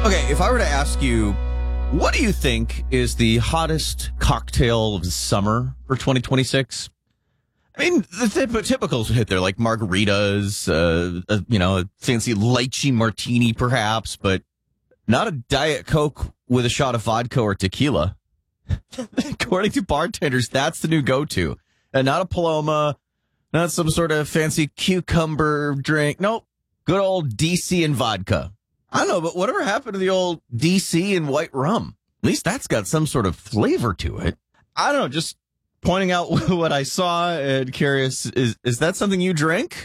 Okay, if I were to ask you, what do you think is the hottest cocktail of the summer for 2026? I mean, the typicals would hit there, like margaritas, a fancy lychee martini, perhaps, but not a Diet Coke with a shot of vodka or tequila. According to bartenders, that's the new go-to. And not a Paloma, not some sort of fancy cucumber drink. Nope, good old DC and vodka. I don't know, but whatever happened to the old DC and white rum? At least that's got some sort of flavor to it. I don't know, just pointing out what I saw and curious, is that something you drink?